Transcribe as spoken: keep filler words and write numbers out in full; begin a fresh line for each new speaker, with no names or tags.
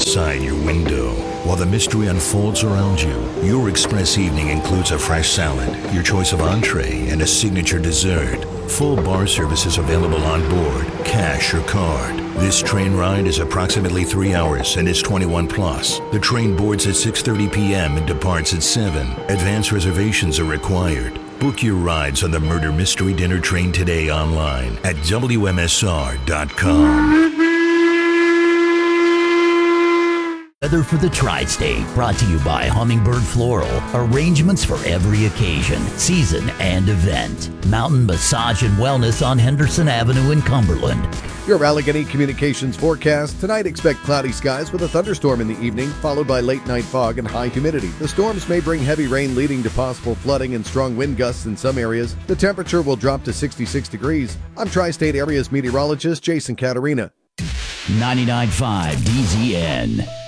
outside your window. While the mystery unfolds around you, your express evening includes a fresh salad, your choice of entree, and a signature dessert. Full bar service is available on board, cash or card. This train ride is approximately three hours and is twenty-one plus. The train boards at six thirty p.m. and departs at seven. Advance reservations are required. Book your rides on the Murder Mystery Dinner Train today online at W M S R dot com.
Weather for the Tri-State, brought to you by Hummingbird Floral. Arrangements for every occasion, season, and event. Mountain Massage and Wellness on Henderson Avenue in Cumberland.
Your Allegheny Communications forecast. Tonight, expect cloudy skies with a thunderstorm in the evening, followed by late night fog and high humidity. The storms may bring heavy rain, leading to possible flooding and strong wind gusts in some areas. The temperature will drop to sixty-six degrees. I'm Tri-State Area's meteorologist Jason Caterina.
ninety-nine point five D Z N.